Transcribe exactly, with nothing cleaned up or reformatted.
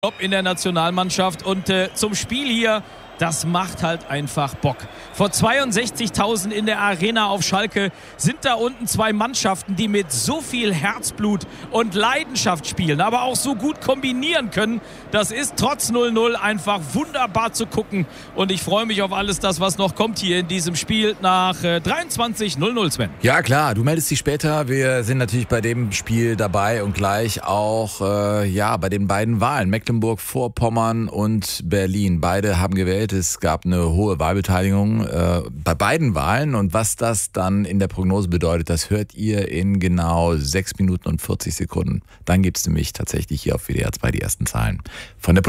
in der Nationalmannschaft und äh, zum Spiel hier, das macht halt einfach Bock. Vor zweiundsechzigtausend in der Arena auf Schalke sind da unten zwei Mannschaften, die mit so viel Herzblut und Leidenschaft spielen, aber auch so gut kombinieren können. Das ist trotz null null einfach wunderbar zu gucken und ich freue mich auf alles das, was noch kommt hier in diesem Spiel nach äh, dreiundzwanzig null null, Sven. Ja klar, du meldest dich später. Wir sind natürlich bei dem Spiel dabei und gleich auch äh, ja bei den beiden Wahlen. Mecklenburg-Vorpommern und Berlin. Beide haben gewählt. Es gab eine hohe Wahlbeteiligung äh, bei beiden Wahlen und was das dann in der Prognose bedeutet, das hört ihr in genau sechs Minuten und vierzig Sekunden. Dann gibt es nämlich tatsächlich hier auf W D R zwei die ersten Zahlen von der Politik.